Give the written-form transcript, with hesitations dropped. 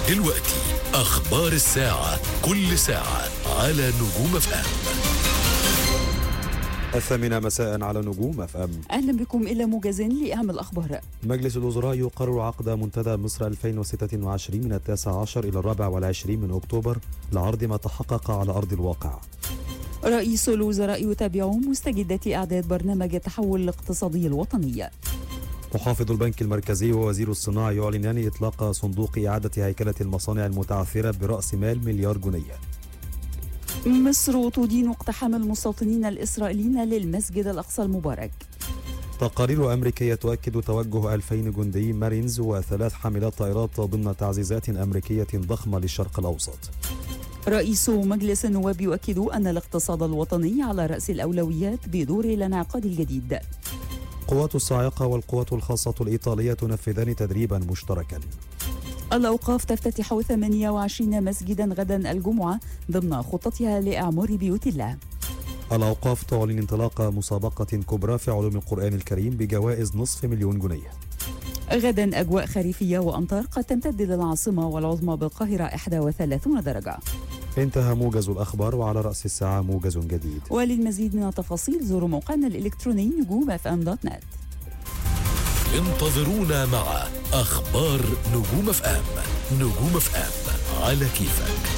دلوقتي أخبار الساعة، كل ساعة على نجوم اف ام. 8 مساء على نجوم اف ام. أهلا بكم إلى موجز لأهم الأخبار. مجلس الوزراء يقرر عقد منتدى مصر 2026 من 19 إلى 24 من أكتوبر لعرض ما تحقق على أرض الواقع. رئيس الوزراء يتابع مستجدات إعداد برنامج التحول الاقتصادي الوطني. محافظ البنك المركزي ووزير الصناعة يعلنان إطلاق صندوق إعادة هيكلة المصانع المتعثرة برأس مال مليار جنيه. مصر تدين اقتحام المستوطنين الإسرائيليين للمسجد الأقصى المبارك. تقارير أمريكية تؤكد توجه 2000 جندي مارينز و3 حاملات طائرات ضمن تعزيزات أمريكية ضخمة للشرق الأوسط. رئيس مجلس النواب يؤكد أن الاقتصاد الوطني على رأس الأولويات بدور الانعقاد الجديد. قوات الصاعقة والقوات الخاصة الإيطالية تنفذان تدريبا مشتركا. الأوقاف تفتتح 28 مسجدا غدا الجمعة ضمن خطتها لإعمار بيوت الله. الأوقاف تعلن انطلاق مسابقة كبرى في علوم القرآن الكريم بجوائز $500,000 جنيه. غدا أجواء خريفية وأمطار قد تمتد للعاصمة والعظمى بالقاهرة 31 درجة. انتهى موجز الأخبار، وعلى رأس الساعة موجز جديد. وللمزيد من التفاصيل زوروا موقعنا الإلكتروني نجومfm.net. انتظرونا مع أخبار نجوم اف ام. نجوم اف ام على كيفك.